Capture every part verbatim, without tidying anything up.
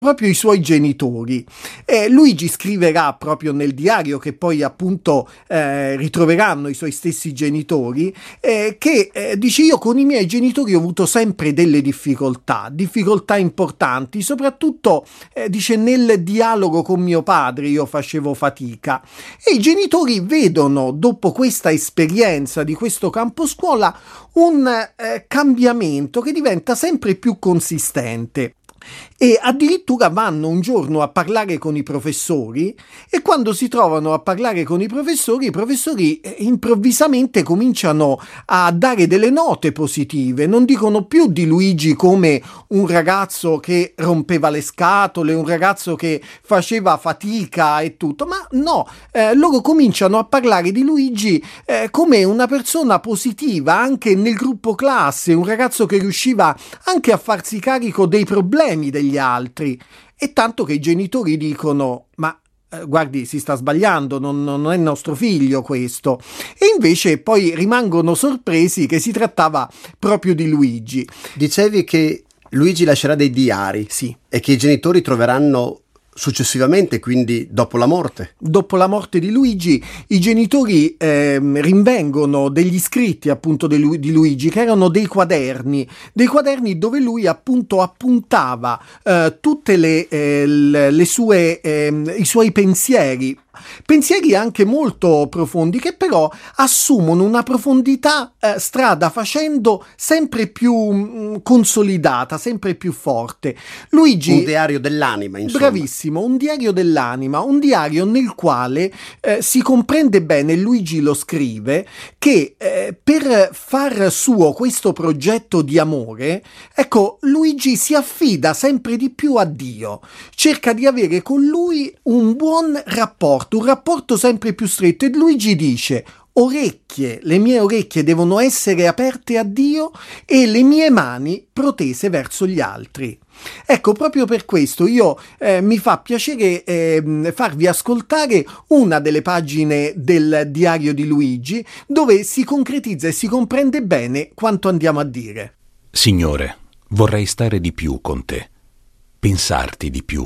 proprio i suoi genitori. Eh, Luigi scriverà proprio nel diario, che poi appunto eh, ritroveranno i suoi stessi genitori, eh, che eh, dice: io con i miei genitori ho avuto sempre delle difficoltà, difficoltà importanti, soprattutto eh, dice nel dialogo con mio padre io facevo fatica, e i genitori vedono dopo questa esperienza di questo campo scuola un eh, cambiamento che diventa sempre più consistente. E addirittura vanno un giorno a parlare con i professori, e quando si trovano a parlare con i professori, i professori eh, improvvisamente cominciano a dare delle note positive. Non dicono più di Luigi come un ragazzo che rompeva le scatole, un ragazzo che faceva fatica e tutto, ma no, eh, loro cominciano a parlare di Luigi eh, come una persona positiva anche nel gruppo classe, un ragazzo che riusciva anche a farsi carico dei problemi degli altri, e tanto che i genitori dicono: ma eh, guardi, si sta sbagliando, non, non è nostro figlio questo, e invece poi rimangono sorpresi che si trattava proprio di Luigi. Dicevi che Luigi lascerà dei diari, sì, e che i genitori troveranno successivamente, quindi dopo la morte. Dopo la morte di Luigi, i genitori eh, rinvengono degli scritti appunto di, Lu- di Luigi, che erano dei quaderni, dei quaderni dove lui appunto appuntava eh, tutte le, eh, le, le sue, eh, i suoi pensieri. Pensieri anche molto profondi, che però assumono una profondità eh, strada facendo sempre più mh, consolidata, sempre più forte. Luigi, un diario dell'anima, insomma. Bravissimo, un diario dell'anima, un diario nel quale eh, si comprende bene, Luigi lo scrive, che eh, per far suo questo progetto di amore, ecco, Luigi si affida sempre di più a Dio, cerca di avere con lui un buon rapporto, un rapporto sempre più stretto, e Luigi dice: orecchie, le mie orecchie devono essere aperte a Dio e le mie mani protese verso gli altri. Ecco, proprio per questo io eh, mi fa piacere eh, farvi ascoltare una delle pagine del diario di Luigi, dove si concretizza e si comprende bene quanto andiamo a dire. Signore, vorrei stare di più con te, pensarti di più,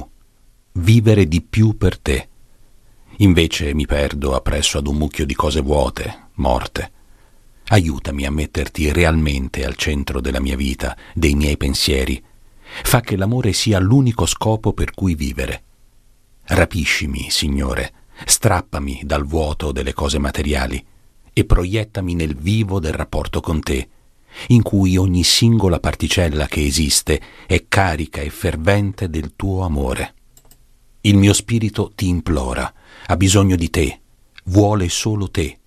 vivere di più per te. Invece mi perdo appresso ad un mucchio di cose vuote, morte. Aiutami a metterti realmente al centro della mia vita, dei miei pensieri. Fa che l'amore sia l'unico scopo per cui vivere. Rapiscimi, Signore, strappami dal vuoto delle cose materiali e proiettami nel vivo del rapporto con te, in cui ogni singola particella che esiste è carica e fervente del tuo amore. Il mio spirito ti implora, ha bisogno di te, vuole solo te.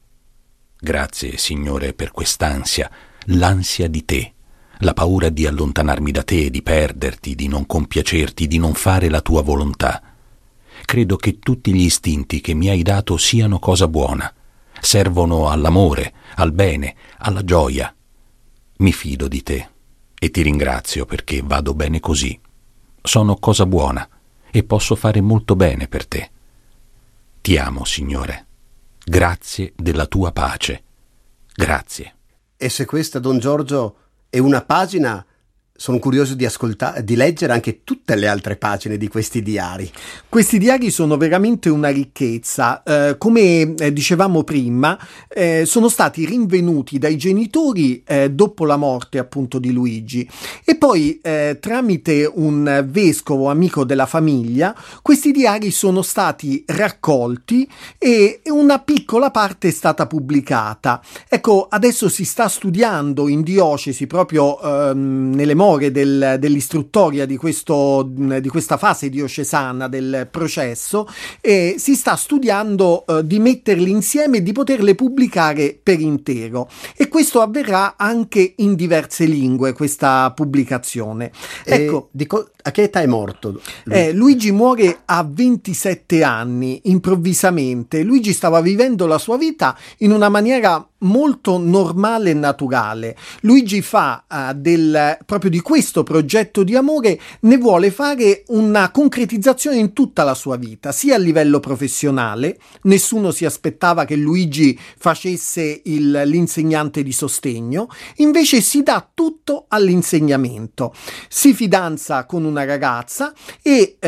Grazie, Signore, per quest'ansia, l'ansia di te, la paura di allontanarmi da te, di perderti, di non compiacerti, di non fare la tua volontà. Credo che tutti gli istinti che mi hai dato siano cosa buona, servono all'amore, al bene, alla gioia. Mi fido di te e ti ringrazio perché vado bene così. Sono cosa buona e posso fare molto bene per te. Ti amo, Signore. Grazie della tua pace. Grazie. E se questa, Don Giorgio, è una pagina, sono curioso di ascoltare, di leggere anche tutte le altre pagine di questi diari. Questi diari sono veramente una ricchezza. Eh, come eh, dicevamo prima, eh, sono stati rinvenuti dai genitori eh, dopo la morte appunto di Luigi, e poi eh, tramite un vescovo amico della famiglia questi diari sono stati raccolti e una piccola parte è stata pubblicata. Ecco, adesso si sta studiando in diocesi, proprio ehm, nelle Del, dell'istruttoria di, questo, di questa fase diocesana del processo, e si sta studiando eh, di metterli insieme e di poterle pubblicare per intero, e questo avverrà anche in diverse lingue, questa pubblicazione. E ecco, dico, a che età è morto? Lui? Eh, Luigi muore a ventisette anni, improvvisamente. Luigi stava vivendo la sua vita in una maniera molto normale e naturale. Luigi fa uh, del, proprio di questo progetto di amore, ne vuole fare una concretizzazione in tutta la sua vita, sia a livello professionale. Nessuno si aspettava che Luigi facesse il, l'insegnante di sostegno, invece si dà tutto all'insegnamento. Si fidanza con una ragazza e